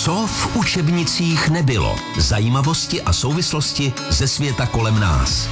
Co v učebnicích nebylo? Zajímavosti a souvislosti ze světa kolem nás.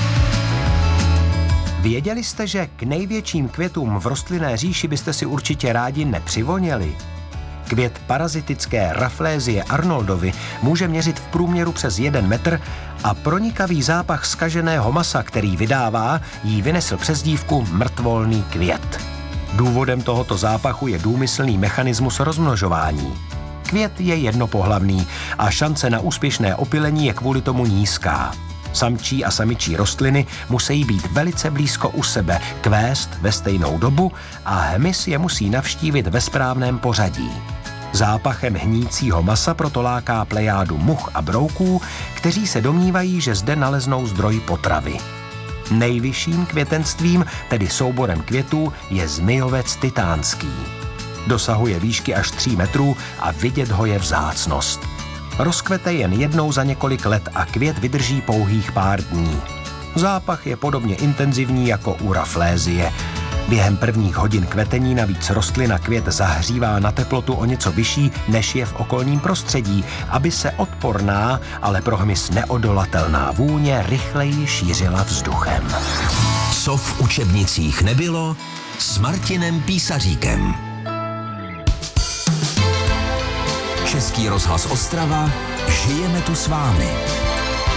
Věděli jste, že k největším květům v rostlinné říši byste si určitě rádi nepřivoněli? Květ parazitické Rafflesie arnoldovy může měřit v průměru přes 1 metr a pronikavý zápach zkaženého masa, který vydává, jí vynesl přezdívku mrtvolný květ. Důvodem tohoto zápachu je důmyslný mechanismus rozmnožování. Květ je jednopohlavný a šance na úspěšné opylení je kvůli tomu nízká. Samčí a samičí rostliny musí být velice blízko u sebe, kvést ve stejnou dobu a hmyz je musí navštívit ve správném pořadí. Zápachem hnícího masa proto láká plejádu much a brouků, kteří se domnívají, že zde naleznou zdroj potravy. Nejvyšším květenstvím, tedy souborem květů, je zmijovec titánský. Dosahuje výšky až 3 metrů a vidět ho je vzácnost. Rozkvete jen jednou za několik let a květ vydrží pouhých pár dní. Zápach je podobně intenzivní jako u Rafflesie. Během prvních hodin kvetení navíc rostlina květ zahřívá na teplotu o něco vyšší, než je v okolním prostředí, aby se odporná, ale pro hmyz neodolatelná vůně rychleji šířila vzduchem. Co v učebnicích nebylo? S Martinem Písaříkem. Český rozhlas Ostrava, žijeme tu s vámi.